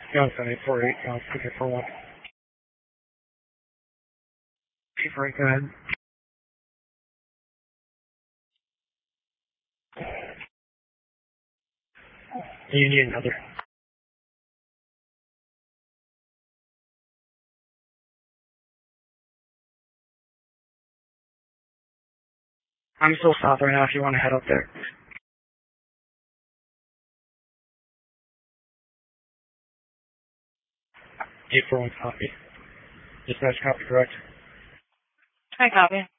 Johnson 848, Johnson 841. 848, go ahead. Do you need another? I'm still south right now if you want to head up there. 841 copy. Dispatch copy, correct? I copy.